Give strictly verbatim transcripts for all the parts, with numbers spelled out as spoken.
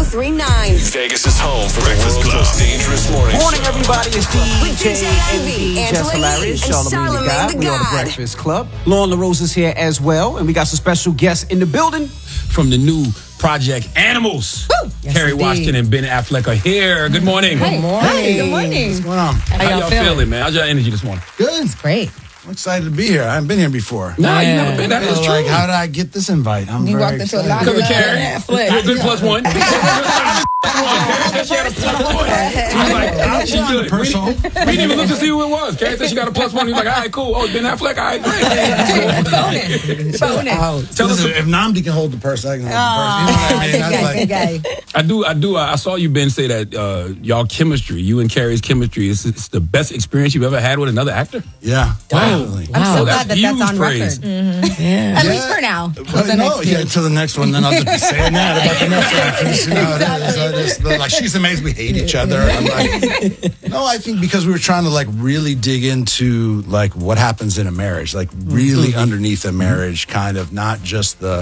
three nine. Vegas' home for Breakfast Club's dangerous morning. Morning, everybody. It's D J Envy, Angela Just Hilarious, Yee, and Charlamagne the Charlamagne God. the We on the God. Breakfast Club. Lauren LaRose is here as well, and we got some special guests in the building. From the new Project Animals. Yes, Kerry indeed. Washington and Ben Affleck are here. Good morning. Good morning. Hey, good morning. What's going on? How, How y'all, y'all feeling? feeling? man? How's your energy this morning? Good. It's great. I'm excited to be here. I haven't been here before. Nah, you Yeah. never been. That is So, true. like, how did I get this invite? I'm You very walked into a excited. lot Because of of Kerry. Netflix. You're a good plus one. She had a plus one. She was like, oh, she good. Personal. We didn't even look to see who it was. Kerry said she got a plus one. He was like, all right, cool. Oh, it's Ben Affleck. All right, great. Bonus. Bonus. Tell us. Listen, if Namdi can hold the purse, I can hold the purse. You know what I mean? Good That's guy, like, good guy. I do, I do. I saw you, Ben, say that uh, y'all chemistry, you and Kerry's chemistry, is it's the best experience you've ever had with another actor. yeah, definitely. I'm so Oh, glad that that's huge on praise. record. Yeah. At least for now. Well, the no, next yeah, year. to the next one, then I'll just be saying that about the next actress. You know, so just, like, she's amazing. We hate each other. I'm like, no, I think because we were trying to like really dig into like what happens in a marriage, like really underneath a marriage, kind of not just the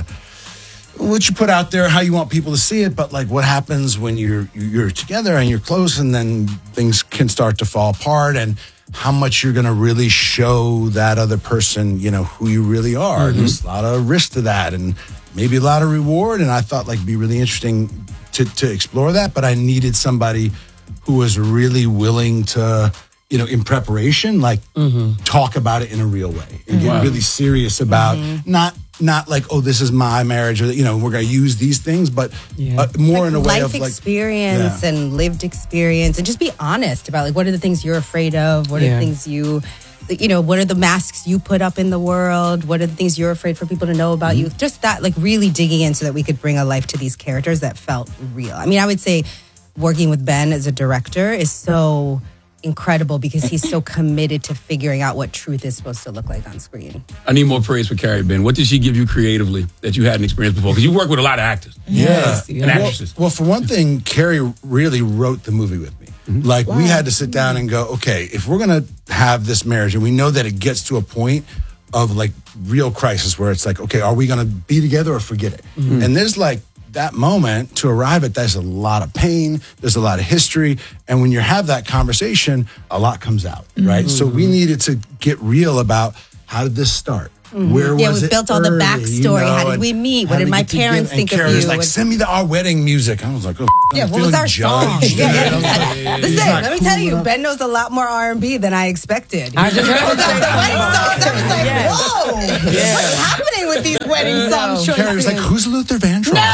what you put out there, how you want people to see it, but like what happens when you're you're together and you're close, and then things can start to fall apart, and how much you're going to really show that other person, you know, who you really are. Mm-hmm. There's a lot of risk to that, and maybe a lot of reward. And I thought like it'd be really interesting to to explore that, but I needed somebody who was really willing to, you know, in preparation, like mm-hmm. talk about it in a real way and get Wow. really serious about Mm-hmm. not not like, oh, this is my marriage, or, you know, we're going to use these things, but Yeah. uh, more Like in a way life of like experience Yeah. and lived experience, and just be honest about like what are the things you're afraid of, what are Yeah. the things you you know, what are the masks you put up in the world, what are the things you're afraid for people to know about you, just that, like really digging in so that we could bring a life to these characters that felt real. I mean, I would say working with Ben as a director is so incredible because he's so committed to figuring out what truth is supposed to look like on screen. I need more praise for Kerry, Ben. What did she give you creatively that you hadn't experienced before? Because you work with a lot of actors. Yeah. And Well, actresses. well, for one thing, Carrie really wrote the movie with me. Like, we had to sit down and go, okay, if we're going to have this marriage, and we know that it gets to a point of like real crisis where it's like, okay, are we going to be together or forget it? And there's like that moment to arrive at, there's a lot of pain, there's a lot of history. And when you have that conversation, a lot comes out, right? So we needed to get real about how did this start? Where Yeah, was we it built all the early, backstory. How did and we meet? how What did we my get together? parents And think of Carrie was you? like, What- send me the our wedding music. I was like, oh, Yeah, I'm what was feeling our song? judged. Yeah, yeah. I was like, Listen, not let me cool tell you, enough. Ben knows a lot more R and B than I expected. I just heard Those that. wedding songs, I was like, Yes. whoa, what's happening with these wedding song choices? Carrie was like, who's Luther Vandross? No,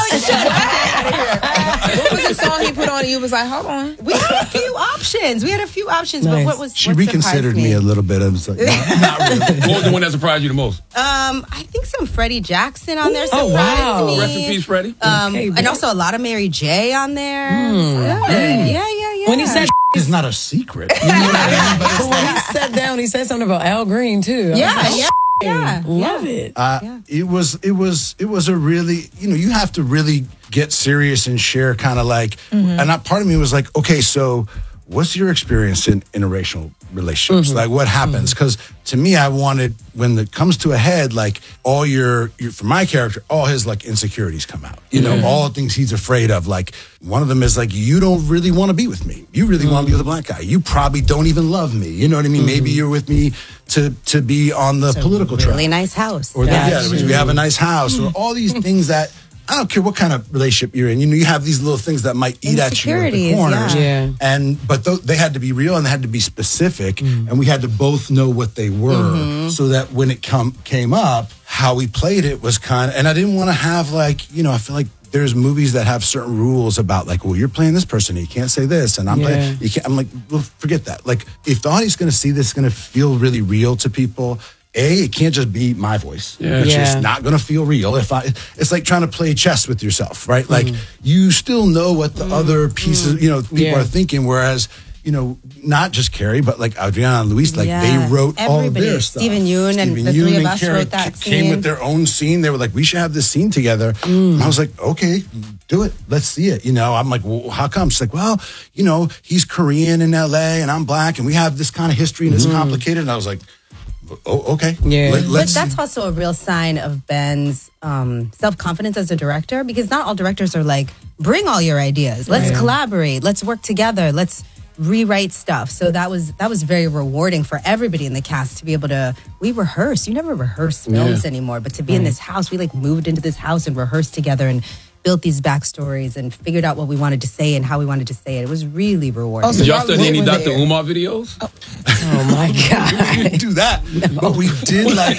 shut up. What was the song he put on? You was like, hold on. We had a few options. We had a few options, but Nice. what was She what reconsidered surprised me a little bit. I was like, not, not really. What was the one that surprised you the most? Um, I think some Freddie Jackson on there surprised Oh, wow. me. Rest in peace, Freddie. Um, Okay, and Ben. also a lot of Mary J on there. Yeah, yeah, yeah, yeah. When he said It's not a secret. You know what I mean? But it's when he sat down, he said something about Al Green too. I was yeah, like, yeah, yeah, love yeah. it. Uh, it was it was it was a really, you know, you have to really get serious and share kind of like, and I, part of me was like, okay, so what's your experience in interracial relationships? Like, what happens? Because to me, I wanted, when it comes to a head, like all your, your for my character, all his like insecurities come out. You know, all the things he's afraid of. Like one of them is like, you don't really want to be with me. You really want to be with a black guy. You probably don't even love me. You know what I mean? Maybe you're with me to to be on the political track. Really nice house. Or Yeah. that, yeah, we have a nice house, or all these things that I don't care what kind of relationship you're in. You know, you have these little things that might eat at you at the Insecurities, corners, yeah. Yeah. and but th- they had to be real and they had to be specific, and we had to both know what they were, so that when it come came up, how we played it was kind of. And I didn't want to have like, you know, I feel like there's movies that have certain rules about like, well, you're playing this person, you can't say this, and I'm Yeah. playing. You can't. I'm like, well, forget that. Like, if the audience is going to see this, it's going to feel really real to people. A, it can't just be my voice. Yeah. It's Yeah. just not going to feel real. If I, it's like trying to play chess with yourself, right? Like you still know what the other pieces, you know, people Yeah. are thinking. Whereas, you know, not just Carrie, but like Adriana and Luis, like Yeah. they wrote all of Everybody. their stuff. Stephen Yeun and the three of us wrote that ca- came scene. with their own scene. They were like, we should have this scene together. And I was like, okay, do it. Let's see it. You know, I'm like, well, how come? She's like, well, you know, he's Korean in L A and I'm black and we have this kind of history and it's complicated. And I was like, oh, okay. Yeah. Let, But let's that's also a real sign of Ben's um, self-confidence as a director, because not all directors are like bring all your ideas. Let's collaborate. Let's work together. Let's rewrite stuff. So that was that was very rewarding for everybody in the cast to be able to. We rehearse. You never rehearse films Yeah. anymore, but to be in this house, we like moved into this house and rehearsed together and built these backstories and figured out what we wanted to say and how we wanted to say it. It was really rewarding. Oh, so Did y'all y'all study any were Doctor there. Umar videos? Oh my God. We didn't do that, but we did like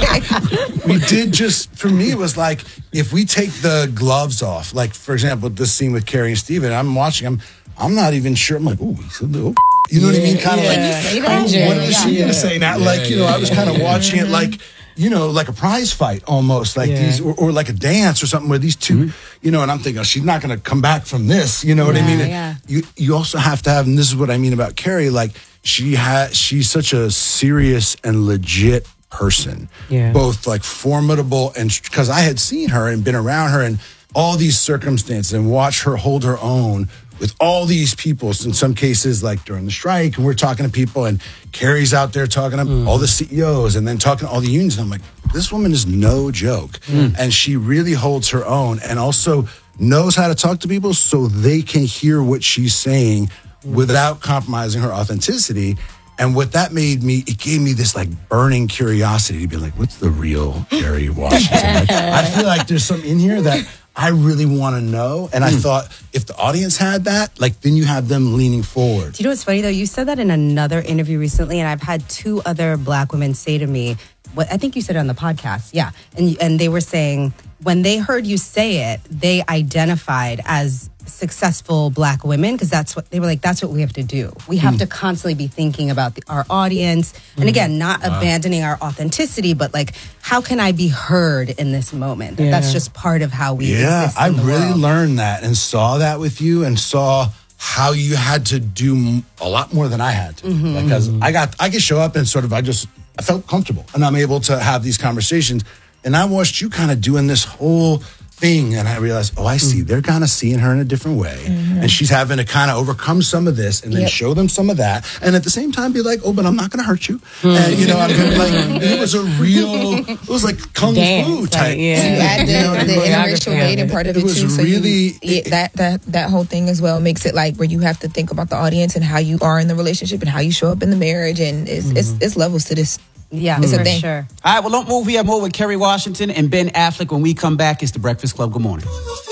we did just for me it was like if we take the gloves off, like for example this scene with Carrie and Steven, I'm watching I'm I'm not even sure. I'm like, oh, he said the you know what I mean? Kind of Yeah. like Can you say that? what is she Yeah. gonna say now? Yeah, Like, you know, yeah, I was yeah, kind of yeah. watching it like you know, like a prize fight almost, like Yeah. these, or, or like a dance or something where these 2 Mm-hmm. you know, and I'm thinking, oh, she's not going to come back from this, you know what I Yeah, mean? yeah. You you also have to have, and this is what I mean about Carrie, like she has, she's such a serious and legit person, Yeah. both like formidable and because I had seen her and been around her in all these circumstances and watched her hold her own with all these people. In some cases, like during the strike, and we're talking to people, and Carrie's out there talking to all the C E Os and then talking to all the unions. And I'm like, this woman is no joke. And she really holds her own and also knows how to talk to people so they can hear what she's saying without compromising her authenticity. And what that made me, it gave me this like burning curiosity to be like, what's the real Carrie Washington? Like, I feel like there's something in here that I really want to know. And I thought if the audience had that, like then you have them leaning forward. Do you know what's funny though? You said that in another interview recently, and I've had two other Black women say to me, "What I think you said it on the podcast, yeah." And and they were saying when they heard you say it, they identified as successful Black women because that's what they were like. That's what we have to do. We have to constantly be thinking about the, our audience, and again, not abandoning our authenticity, but like, how can I be heard in this moment? That That's Yeah. just part of how we. Yeah, exist I in the really world. learned that and saw that with you and saw how you had to do m- a lot more than I had to. Because I got, I could show up and sort of, I just, I felt comfortable and I'm able to have these conversations. And I watched you kind of doing this whole thing and I realized, oh, I see. They're kind of seeing her in a different way. And she's having to kind of overcome some of this and then Yep. show them some of that. And at the same time be like, oh, but I'm not going to hurt you. And, you know, I'm gonna, like, it was a real, it was like kung Dance, fu like, type. yeah. You add the, You know what I the mean? interracial Yeah. dating part of It it, was too. So really- you, yeah, that that that whole thing as well makes it like where you have to think about the audience and how you are in the relationship and how you show up in the marriage, and it's it's, it's levels to this. Yeah, It's a for thing. sure. All right, well, don't move. We have more with Kerry Washington and Ben Affleck when we come back. It's the Breakfast Club. Good morning.